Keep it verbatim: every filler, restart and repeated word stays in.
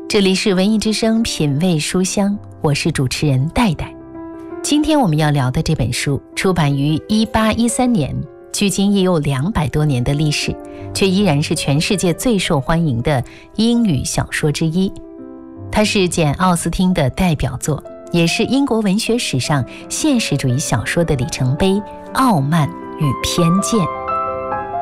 这里是文艺之声品味书香，我是主持人戴戴。今天我们要聊的这本书出版于一八一三年，距今已有两百多年的历史，却依然是全世界最受欢迎的英语小说之一。它是简·奥斯汀的代表作，也是英国文学史上现实主义小说的里程碑《傲慢与偏见》。